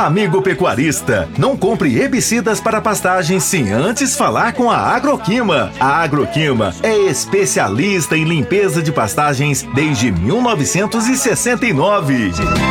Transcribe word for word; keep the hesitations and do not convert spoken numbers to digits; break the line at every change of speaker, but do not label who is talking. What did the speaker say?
Amigo pecuarista, não compre herbicidas para pastagens sem antes falar com a Agroquima. A Agroquima é especialista em limpeza de pastagens desde mil novecentos e sessenta e nove.